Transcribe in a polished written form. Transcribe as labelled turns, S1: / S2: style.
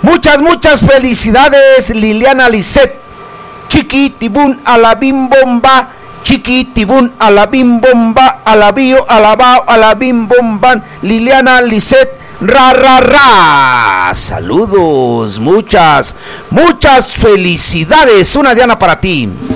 S1: Muchas felicidades, Liliana Lisset. Chiquitibún a la bim bomba. Chiquitibún a la bim bomba. A la bio, a la bao, a la bim bomban. Liliana Lisset. Ra. Saludos, muchas felicidades. Una Diana para ti.